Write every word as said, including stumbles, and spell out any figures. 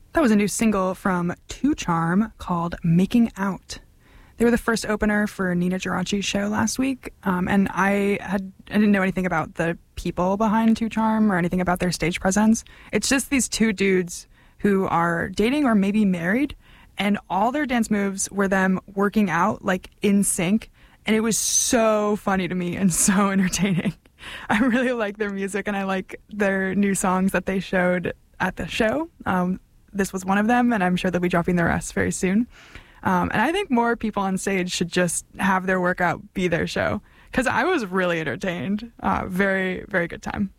That was a new single from Two Charm called Making Out. They were the first opener for Nina Geraci's show last week, um, and I had I didn't know anything about the people behind Two Charm or anything about their stage presence. It's just these two dudes who are dating or maybe married, and all their dance moves were them working out like in sync, and it was so funny to me and so entertaining. I really like their music, and I like their new songs that they showed at the show. Um, this was one of them, and I'm sure they'll be dropping the rest very soon. Um, and I think more people on stage should just have their workout be their show, because I was really entertained. Uh, very, very good time.